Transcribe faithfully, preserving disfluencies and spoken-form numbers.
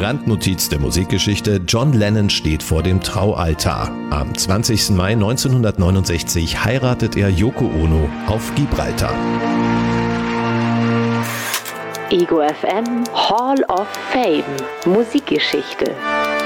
Randnotiz der Musikgeschichte: John Lennon steht vor dem Traualtar. Am zwanzigsten Mai neunzehnhundertneunundsechzig heiratet er Yoko Ono auf Gibraltar. Ego F M Hall of Fame Musikgeschichte.